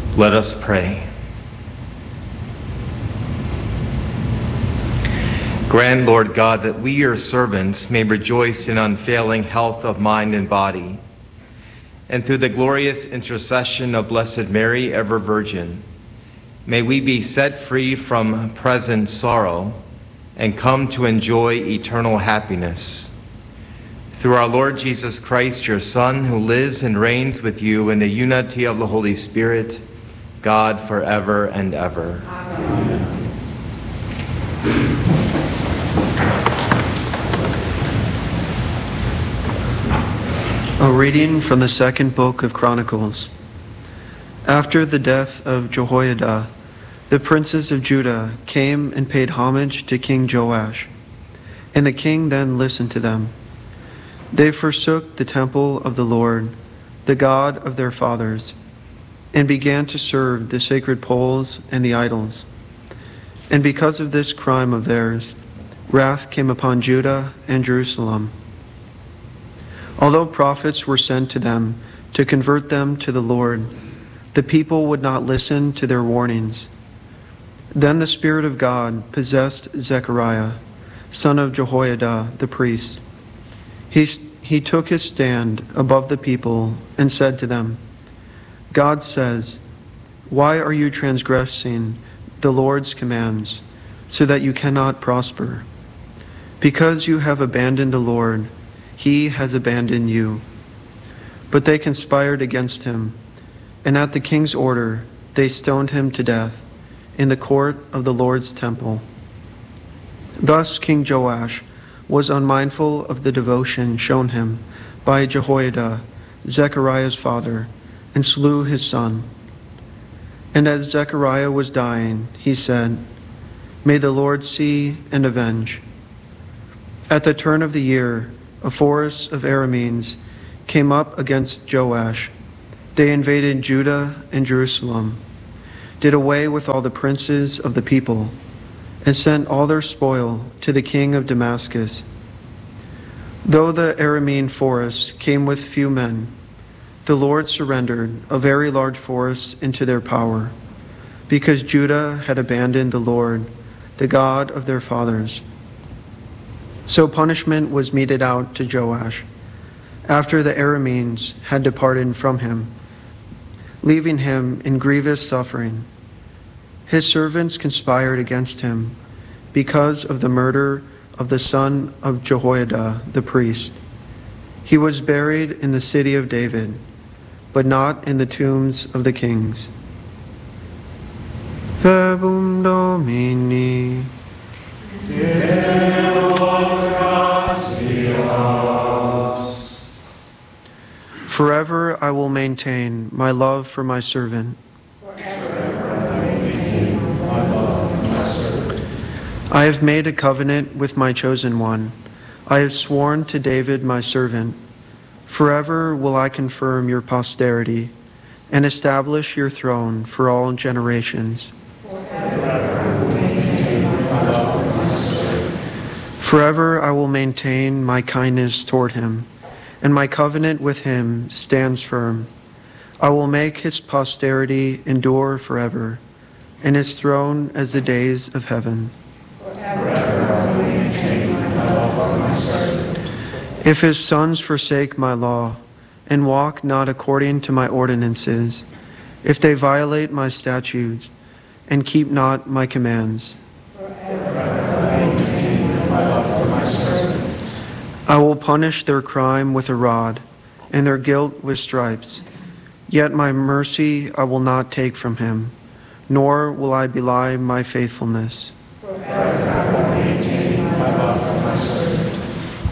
Let us pray. Grant, Lord God, that we, your servants, may rejoice in unfailing health of mind and body, and through the glorious intercession of Blessed Mary, ever Virgin, may we be set free from present sorrow and come to enjoy eternal happiness. Through our Lord Jesus Christ, your Son, who lives and reigns with you in the unity of the Holy Spirit, God, forever and ever. Amen. A reading from the second book of Chronicles. After the death of Jehoiada, the princes of Judah came and paid homage to King Joash, and the king then listened to them. They forsook the temple of the Lord, the God of their fathers, and began to serve the sacred poles and the idols. And because of this crime of theirs, wrath came upon Judah and Jerusalem. Although prophets were sent to them to convert them to the Lord, the people would not listen to their warnings. Then the Spirit of God possessed Zechariah, son of Jehoiada the priest. He took his stand above the people and said to them, God says, why are you transgressing the Lord's commands so that you cannot prosper? Because you have abandoned the Lord, he has abandoned you. But they conspired against him, and at the king's order they stoned him to death in the court of the Lord's temple. Thus King Joash was unmindful of the devotion shown him by Jehoiada, Zechariah's father, and slew his son. And as Zechariah was dying, he said, may the Lord see and avenge. At the turn of the year, a force of Arameans came up against Joash. They invaded Judah and Jerusalem, did away with all the princes of the people, and sent all their spoil to the king of Damascus. Though the Aramean force came with few men, the Lord surrendered a very large force into their power, because Judah had abandoned the Lord, the God of their fathers. So punishment was meted out to Joash, after the Arameans had departed from him, leaving him in grievous suffering. His servants conspired against him because of the murder of the son of Jehoiada the priest. He was buried in the city of David, but not in the tombs of the kings. Verbum Domini. Forever I will maintain my love for my servant. I have made a covenant with my chosen one. I have sworn to David my servant. Forever will I confirm your posterity and establish your throne for all generations. Forever I will maintain my kindness toward him, and my covenant with him stands firm. I will make his posterity endure forever, and his throne as the days of heaven. If his sons forsake my law and walk not according to my ordinances, if they violate my statutes and keep not my commands, I will punish their crime with a rod and their guilt with stripes. Yet my mercy I will not take from him, nor will I belie my faithfulness.